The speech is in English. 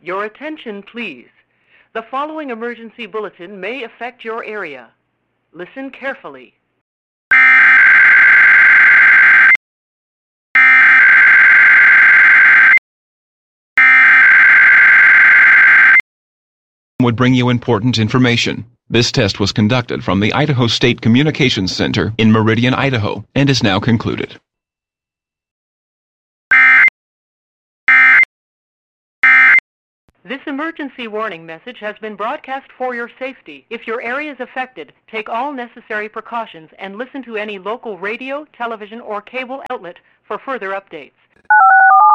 Your attention, please. The following emergency bulletin may affect your area. Listen carefully. Would bring you important information. This test was conducted from the Idaho State Communications Center in Meridian, Idaho, and is now concluded. This emergency warning message has been broadcast for your safety. If your area is affected, take all necessary precautions and listen to any local radio, television, or cable outlet for further updates.